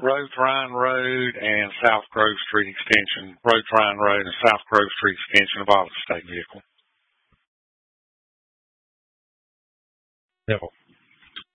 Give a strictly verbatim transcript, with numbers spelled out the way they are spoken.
Rose Ryan Road and South Grove Street Extension, Rose Ryan Road and South Grove Street Extension of all the state vehicle. Neville.